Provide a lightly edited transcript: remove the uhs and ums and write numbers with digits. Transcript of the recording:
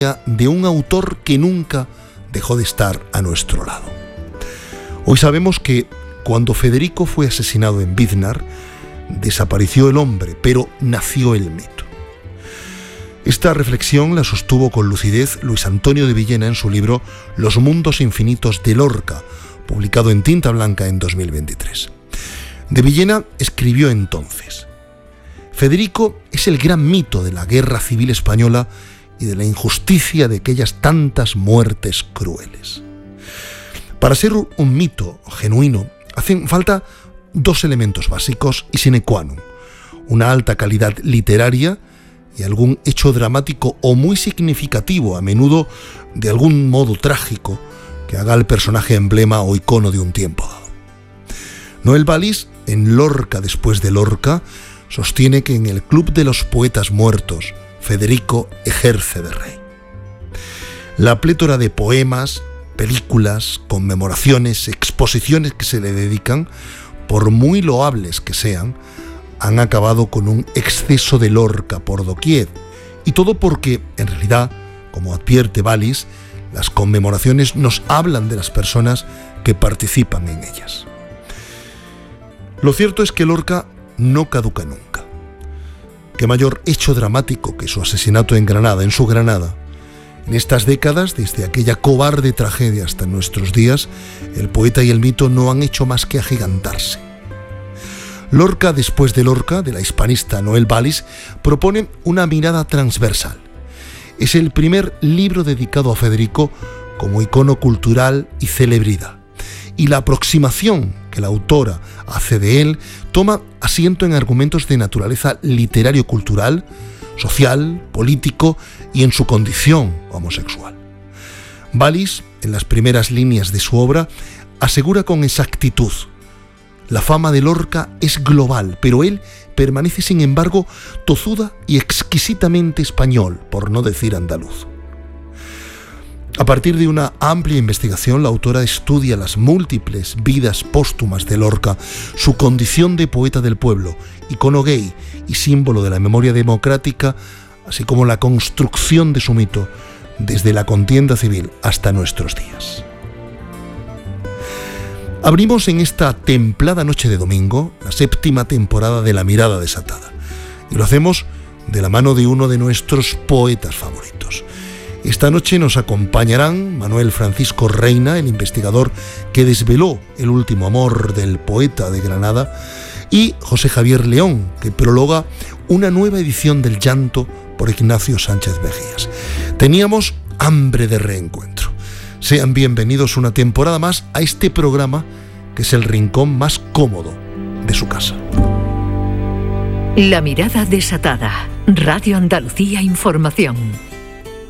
de un autor que nunca dejó de estar a nuestro lado. Hoy sabemos que cuando Federico fue asesinado en Biznar, desapareció el hombre, pero nació el mito. Esta reflexión la sostuvo con lucidez Luis Antonio de Villena en su libro Los mundos infinitos de Lorca, publicado en tinta blanca en 2023. De Villena escribió entonces: Federico es el gran mito de la guerra civil española y de la injusticia de aquellas tantas muertes crueles. Para ser un mito genuino, hacen falta dos elementos básicos y sine qua non: una alta calidad literaria y algún hecho dramático o muy significativo, a menudo de algún modo trágico, que haga al personaje emblema o icono de un tiempo dado. Noel Wallis, en Lorca después de Lorca, sostiene que en el Club de los Poetas Muertos, Federico ejerce de rey. La plétora de poemas, películas, conmemoraciones, exposiciones que se le dedican, por muy loables que sean, han acabado con un exceso de Lorca por doquier. Y todo porque, en realidad, como advierte Wallis, las conmemoraciones nos hablan de las personas que participan en ellas. Lo cierto es que Lorca no caduca nunca. ¿Qué mayor hecho dramático que su asesinato en Granada, en su Granada? En estas décadas, desde aquella cobarde tragedia hasta nuestros días, el poeta y el mito no han hecho más que agigantarse. Lorca después de Lorca, de la hispanista Noel Wallis, propone una mirada transversal. Es el primer libro dedicado a Federico como icono cultural y celebridad. Y la aproximación que la autora hace de él toma asiento en argumentos de naturaleza literario-cultural, social, político y en su condición homosexual. Wallis, en las primeras líneas de su obra, asegura con exactitud: la fama de Lorca es global, pero él permanece, sin embargo, tozuda y exquisitamente español, por no decir andaluz. A partir de una amplia investigación, la autora estudia las múltiples vidas póstumas de Lorca, su condición de poeta del pueblo, icono gay y símbolo de la memoria democrática, así como la construcción de su mito desde la contienda civil hasta nuestros días. Abrimos en esta templada noche de domingo la 7ª temporada de La Mirada Desatada, y lo hacemos de la mano de uno de nuestros poetas favoritos. Esta noche nos acompañarán Manuel Francisco Reina, el investigador que desveló el último amor del poeta de Granada, y José Javier León, que prologa una nueva edición del Llanto por Ignacio Sánchez Mejías. Teníamos hambre de reencuentro. Sean bienvenidos una temporada más a este programa, que es el rincón más cómodo de su casa. La Mirada Desatada. Radio Andalucía Información.